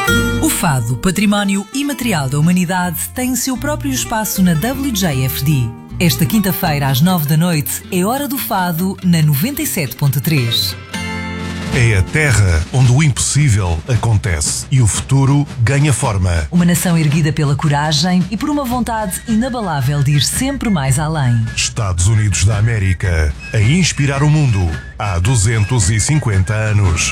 O fado, património imaterial da humanidade, tem o seu próprio espaço na WJFD. Esta quinta-feira, às 9 da noite, é Hora do Fado, na 97.3. É a terra onde o impossível acontece e o futuro ganha forma. Uma nação erguida pela coragem e por uma vontade inabalável de ir sempre mais além. Estados Unidos da América, a inspirar o mundo há 250 anos.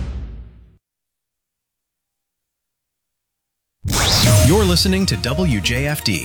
You're listening to WJFD.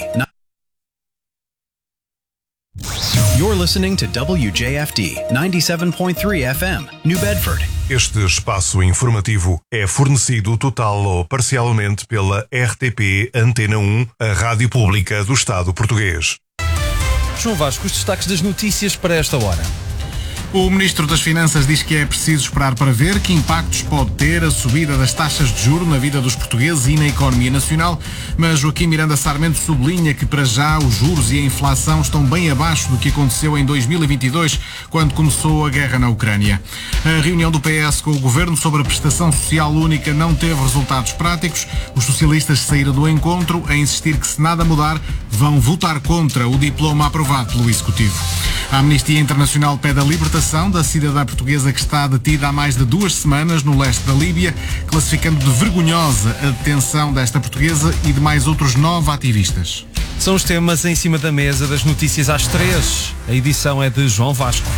You're listening to WJFD 97.3 FM, New Bedford. Este espaço informativo é fornecido total ou parcialmente pela RTP Antena 1, a rádio pública do Estado português. João Vasco, os destaques das notícias para esta hora. O Ministro das Finanças diz que é preciso esperar para ver que impactos pode ter a subida das taxas de juros na vida dos portugueses e na economia nacional, mas Joaquim Miranda Sarmento sublinha que para já os juros e a inflação estão bem abaixo do que aconteceu em 2022, quando começou a guerra na Ucrânia. A reunião do PS com o Governo sobre a prestação social única não teve resultados práticos. Os socialistas saíram do encontro a insistir que, se nada mudar, vão votar contra o diploma aprovado pelo Executivo. A Amnistia Internacional pede a libertação da cidadã portuguesa que está detida há mais de 2 semanas no leste da Líbia, classificando de vergonhosa a detenção desta portuguesa e de mais outros 9 ativistas. São os temas em cima da mesa das notícias às 3. A edição é de João Vasco.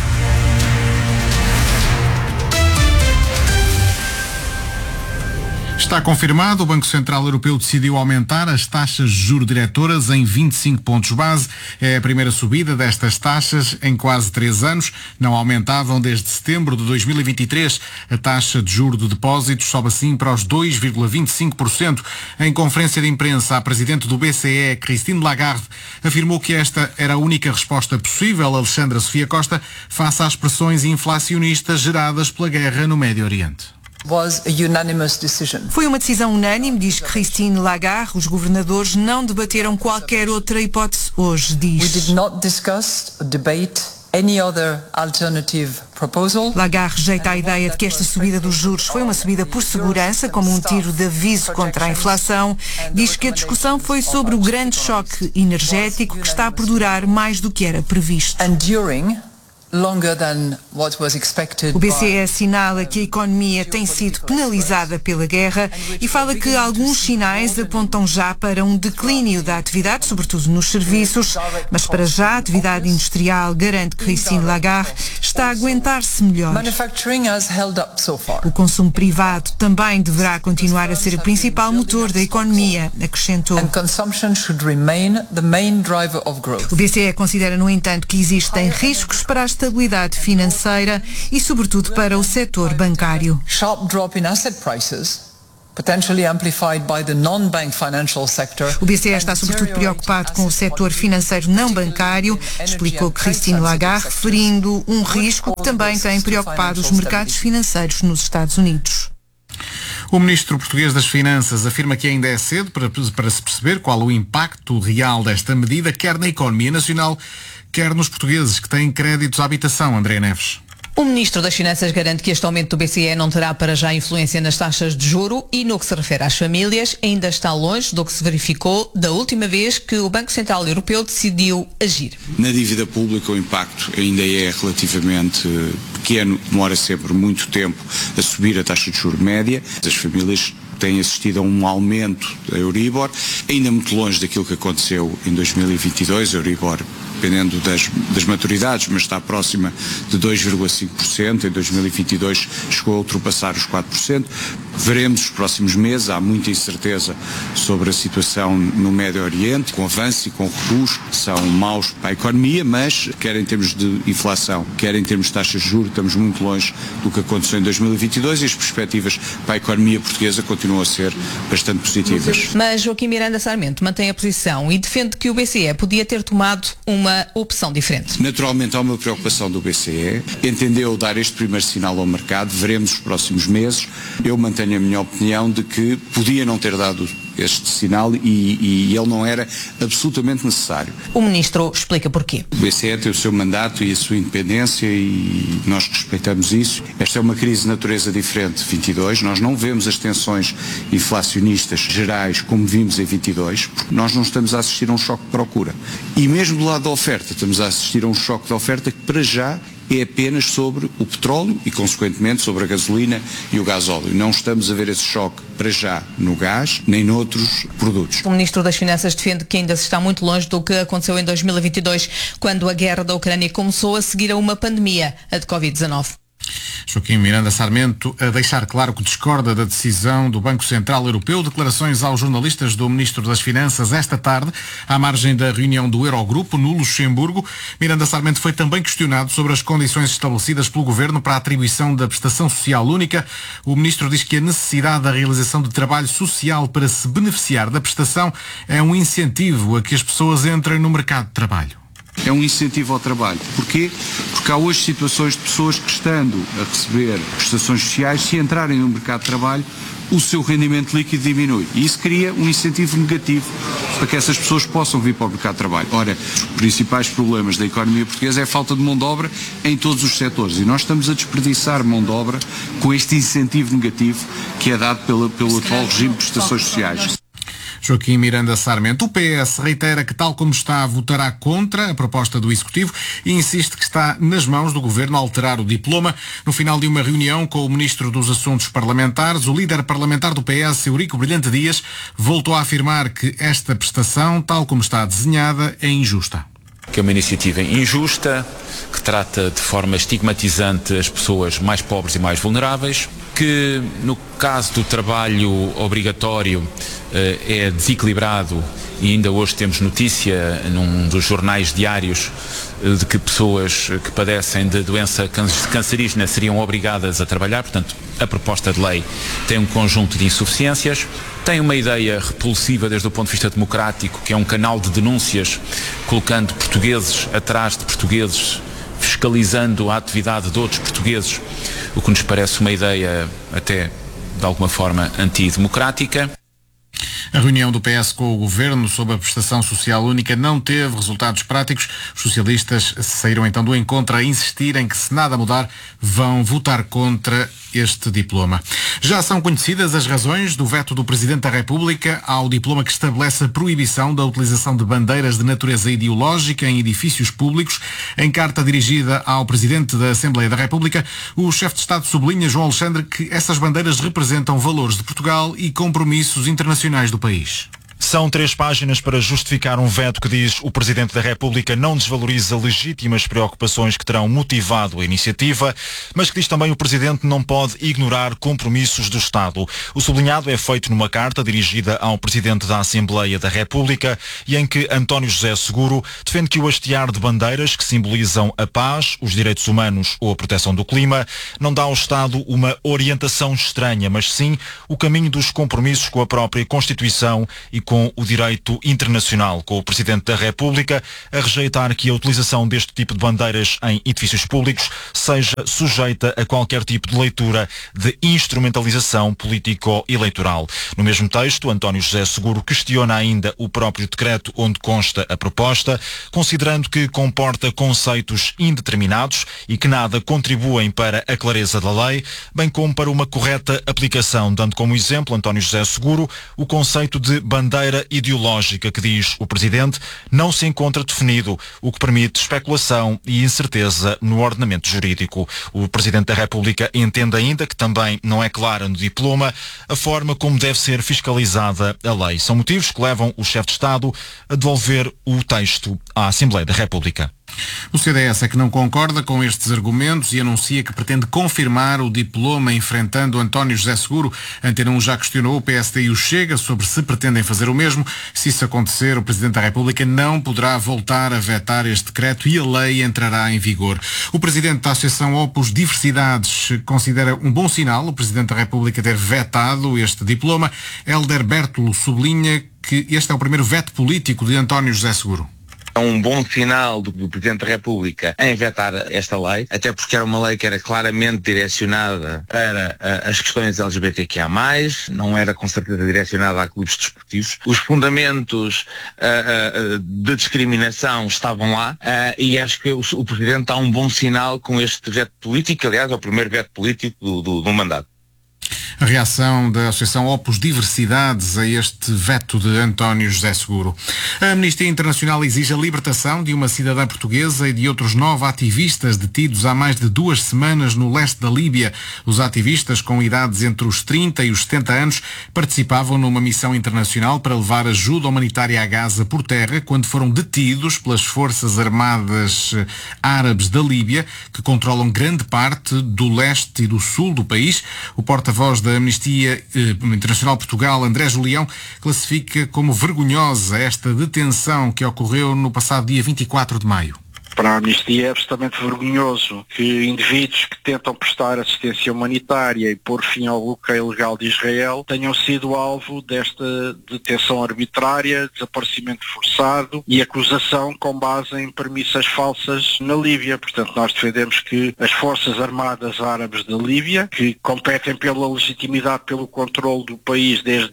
Está confirmado, o Banco Central Europeu decidiu aumentar as taxas de juros diretoras em 25 pontos base. É a primeira subida destas taxas em quase 3 anos. Não aumentavam desde setembro de 2023. A taxa de juros de depósitos sobe assim para os 2,25%. Em conferência de imprensa, a presidente do BCE, Christine Lagarde, afirmou que esta era a única resposta possível, Alexandra Sofia Costa, face às pressões inflacionistas geradas pela guerra no Médio Oriente. Foi uma decisão unânime, diz Christine Lagarde. Os governadores não debateram qualquer outra hipótese hoje, diz. Lagarde rejeita a ideia de que esta subida dos juros foi uma subida por segurança, como um tiro de aviso contra a inflação. Diz que a discussão foi sobre o grande choque energético que está por durar mais do que era previsto. O BCE assinala que a economia tem sido penalizada pela guerra e fala que alguns sinais apontam já para um declínio da atividade, sobretudo nos serviços, mas para já a atividade industrial, garante Christine Lagarde, está a aguentar-se melhor. O consumo privado também deverá continuar a ser o principal motor da economia, acrescentou. O BCE considera, no entanto, que existem riscos para a estabilidade financeira e, sobretudo, para o setor bancário. O BCE está sobretudo preocupado com o setor financeiro não bancário, explicou Christine Lagarde, referindo um risco que também tem preocupado os mercados financeiros nos Estados Unidos. O Ministro português das Finanças afirma que ainda é cedo para se perceber qual o impacto real desta medida, quer na economia nacional, quer nos portugueses que têm créditos à habitação. André Neves. O Ministro das Finanças garante que este aumento do BCE não terá para já influência nas taxas de juro e, no que se refere às famílias, ainda está longe do que se verificou da última vez que o Banco Central Europeu decidiu agir. Na dívida pública o impacto ainda é relativamente pequeno, demora sempre muito tempo a subir a taxa de juro média. As famílias têm assistido a um aumento da Euribor, ainda muito longe daquilo que aconteceu em 2022, a Euribor dependendo das maturidades, mas está próxima de 2,5%, em 2022 chegou a ultrapassar os 4%. Veremos os próximos meses, há muita incerteza sobre a situação no Médio Oriente, com avanço e com recuos, são maus para a economia, mas quer em termos de inflação, quer em termos de taxas de juros, estamos muito longe do que aconteceu em 2022 e as perspectivas para a economia portuguesa continuam a ser bastante positivas. Mas Joaquim Miranda Sarmento mantém a posição e defende que o BCE podia ter tomado uma opção diferente. Naturalmente há uma preocupação do BCE, entendeu dar este primeiro sinal ao mercado, veremos os próximos meses. Eu mantenho a minha opinião de que podia não ter dado este sinal e ele não era absolutamente necessário. O Ministro explica porquê. O BCE tem o seu mandato e a sua independência e nós respeitamos isso. Esta é uma crise de natureza diferente de 22. Nós não vemos as tensões inflacionistas gerais como vimos em 22, porque nós não estamos a assistir a um choque de procura. E mesmo do lado da oferta, estamos a assistir a um choque de oferta que para já é apenas sobre o petróleo e, consequentemente, sobre a gasolina e o gasóleo. Não estamos a ver esse choque para já no gás, nem noutros produtos. O Ministro das Finanças defende que ainda se está muito longe do que aconteceu em 2022, quando a guerra da Ucrânia começou a seguir a uma pandemia, a de Covid-19. Joaquim Miranda Sarmento a deixar claro que discorda da decisão do Banco Central Europeu. Declarações aos jornalistas do Ministro das Finanças esta tarde, à margem da reunião do Eurogrupo no Luxemburgo. Miranda Sarmento foi também questionado sobre as condições estabelecidas pelo Governo para a atribuição da prestação social única. O Ministro diz que a necessidade da realização de trabalho social para se beneficiar da prestação é um incentivo a que as pessoas entrem no mercado de trabalho. É um incentivo ao trabalho. Porquê? Porque há hoje situações de pessoas que, estando a receber prestações sociais, se entrarem no mercado de trabalho, o seu rendimento líquido diminui. E isso cria um incentivo negativo para que essas pessoas possam vir para o mercado de trabalho. Ora, os principais problemas da economia portuguesa é a falta de mão de obra em todos os setores. E nós estamos a desperdiçar mão de obra com este incentivo negativo que é dado pelo atual regime de prestações sociais. Joaquim Miranda Sarmento. O PS reitera que, tal como está, votará contra a proposta do Executivo e insiste que está nas mãos do Governo alterar o diploma. No final de uma reunião com o Ministro dos Assuntos Parlamentares, o líder parlamentar do PS, Eurico Brilhante Dias, voltou a afirmar que esta prestação, tal como está desenhada, é injusta. Que é uma iniciativa injusta, que trata de forma estigmatizante as pessoas mais pobres e mais vulneráveis, que no caso do trabalho obrigatório é desequilibrado e ainda hoje temos notícia num dos jornais diários de que pessoas que padecem de doença cancerígena seriam obrigadas a trabalhar. Portanto, a proposta de lei tem um conjunto de insuficiências, tem uma ideia repulsiva desde o ponto de vista democrático, que é um canal de denúncias colocando portugueses atrás de portugueses, fiscalizando a atividade de outros portugueses, o que nos parece uma ideia até de alguma forma antidemocrática. A reunião do PS com o Governo sobre a prestação social única não teve resultados práticos. Os socialistas saíram então do encontro a insistir em que, se nada mudar, vão votar contra este diploma. Já são conhecidas as razões do veto do Presidente da República ao diploma que estabelece a proibição da utilização de bandeiras de natureza ideológica em edifícios públicos. Em carta dirigida ao Presidente da Assembleia da República, o chefe de Estado sublinha, João Alexandre, que essas bandeiras representam valores de Portugal e compromissos internacionais do país. São 3 páginas para justificar um veto que diz o Presidente da República não desvaloriza legítimas preocupações que terão motivado a iniciativa, mas que diz também o Presidente não pode ignorar compromissos do Estado. O sublinhado é feito numa carta dirigida ao Presidente da Assembleia da República e em que António José Seguro defende que o hastear de bandeiras que simbolizam a paz, os direitos humanos ou a proteção do clima não dá ao Estado uma orientação estranha, mas sim o caminho dos compromissos com a própria Constituição e com o direito internacional, com o Presidente da República a rejeitar que a utilização deste tipo de bandeiras em edifícios públicos seja sujeita a qualquer tipo de leitura de instrumentalização político-eleitoral. No mesmo texto, António José Seguro questiona ainda o próprio decreto onde consta a proposta, considerando que comporta conceitos indeterminados e que nada contribuem para a clareza da lei, bem como para uma correta aplicação, dando como exemplo, António José Seguro, o conceito de bandeira ideológica que, diz o Presidente, não se encontra definido, o que permite especulação e incerteza no ordenamento jurídico. O Presidente da República entende ainda que também não é clara no diploma a forma como deve ser fiscalizada a lei. São motivos que levam o chefe de Estado a devolver o texto à Assembleia da República. O CDS é que não concorda com estes argumentos e anuncia que pretende confirmar o diploma enfrentando António José Seguro. Antena 1 já questionou o PSD e o Chega sobre se pretendem fazer o mesmo. Se isso acontecer, o Presidente da República não poderá voltar a vetar este decreto e a lei entrará em vigor. O Presidente da Associação Opus Diversidades considera um bom sinal o Presidente da República ter vetado este diploma. Hélder Bertolo sublinha que este é o primeiro veto político de António José Seguro. É um bom sinal do Presidente da República em vetar esta lei, até porque era uma lei que era claramente direcionada para as questões LGBTQIA+, não era com certeza direcionada a clubes desportivos. Os fundamentos de discriminação estavam lá e acho que o Presidente dá um bom sinal com este veto político, aliás é o primeiro veto político do mandato. A reação da Associação Opus Diversidades a este veto de António José Seguro. A Amnistia Internacional exige a libertação de uma cidadã portuguesa e de outros 9 ativistas detidos há mais de 2 semanas no leste da Líbia. Os ativistas, com idades entre os 30 e os 70 anos, participavam numa missão internacional para levar ajuda humanitária a Gaza por terra quando foram detidos pelas forças armadas árabes da Líbia, que controlam grande parte do leste e do sul do país. O porta-voz da Amnistia Internacional Portugal, André Julião, classifica como vergonhosa esta detenção que ocorreu no passado dia 24 de maio. Para a Amnistia é absolutamente vergonhoso que indivíduos que tentam prestar assistência humanitária e pôr fim ao bloqueio ilegal de Israel tenham sido alvo desta detenção arbitrária, desaparecimento forçado e acusação com base em premissas falsas na Líbia. Portanto, nós defendemos que as Forças Armadas Árabes da Líbia, que competem pela legitimidade, pelo controle do país desde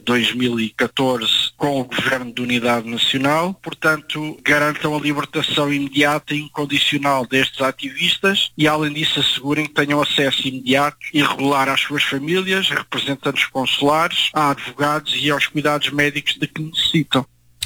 2014 com o Governo de Unidade Nacional, portanto, garantam a libertação imediata e incondicional destes ativistas e, além disso, assegurem que tenham acesso imediato e regular às suas famílias, representantes consulares, a advogados e aos cuidados médicos de que necessitam.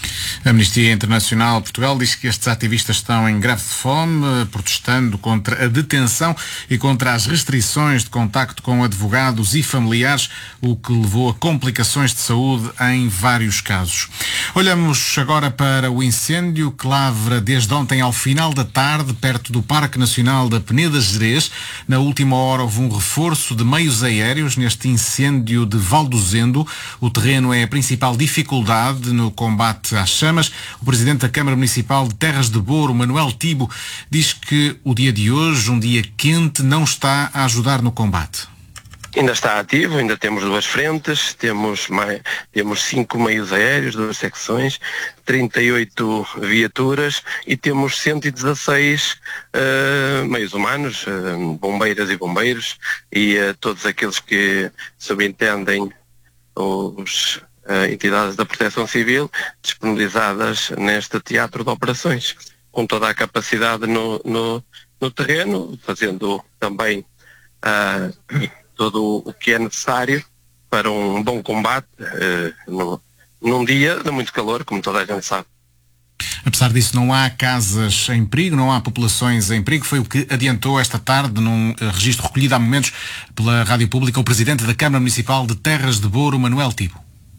A Amnistia Internacional Portugal diz que estes ativistas estão em greve de fome, protestando contra a detenção e contra as restrições de contacto com advogados e familiares, o que levou a complicações de saúde em vários casos. Olhamos agora para o incêndio que lavra desde ontem ao final da tarde, perto do Parque Nacional da Peneda Gerês. Na última hora houve um reforço de meios aéreos neste incêndio de Valdozendo. O terreno é a principal dificuldade no combate às chamas. O Presidente da Câmara Municipal de Terras de Boro, Manuel Tibo, diz que o dia de hoje, um dia quente, não está a ajudar no combate. Ainda está ativo, ainda temos 2 frentes, temos 5 meios aéreos, 2 secções, 38 viaturas e temos 116 meios humanos, bombeiras e bombeiros e todos aqueles que subentendem os entidades da Proteção Civil disponibilizadas neste teatro de operações, com toda a capacidade no terreno, fazendo também todo o que é necessário para um bom combate num dia de muito calor, como toda a gente sabe. Apesar disso, não há casas em perigo, não há populações em perigo. Foi o que adiantou esta tarde, num registro recolhido há momentos pela Rádio Pública, o Presidente da Câmara Municipal de Terras de Boro, Manuel Tibo.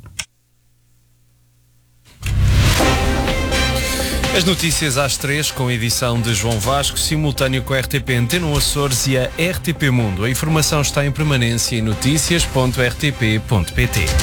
As notícias às 3, com edição de João Vasco, simultâneo com a RTP Antena Açores e a RTP Mundo. A informação está em permanência em noticias.rtp.pt.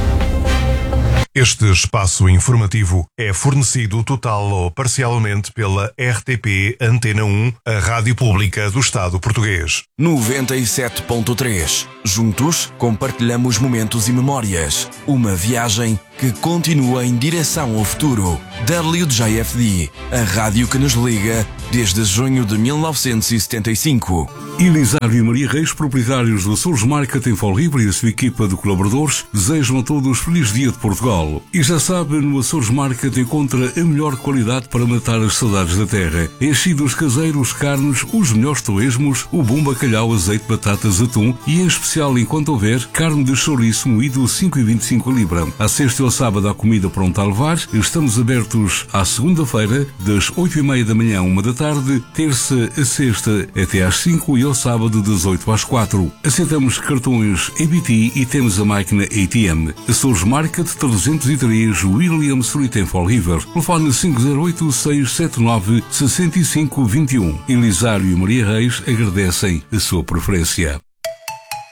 Este espaço informativo é fornecido total ou parcialmente pela RTP Antena 1, a Rádio Pública do Estado Português. 97.3. Juntos compartilhamos momentos e memórias. Uma viagem que continua em direção ao futuro. WJFD, a rádio que nos liga desde junho de 1975. Elisário e Maria Reis, proprietários do Açores Market em Fall River, e a sua equipa de colaboradores desejam a todos feliz dia de Portugal. E já sabe, no Açores Market encontra a melhor qualidade para matar as saudades da terra. Enchidos caseiros, carnes, os melhores torresmos, o bom bacalhau, azeite, batatas, atum e, em especial, enquanto houver, carne de chouriço moído 5,25 a libra. À sexta e ao sábado há comida pronta a levar. Estamos abertos à segunda-feira, das 8h30 da manhã à 1 da tarde, terça a sexta até às 5 e ao sábado das 8 às 4. Aceitamos cartões EBT e temos a máquina ATM. Açores Market 303 William Street em Fall River. Telefone 508-679-6521. Elisário e Maria Reis agradecem a sua preferência.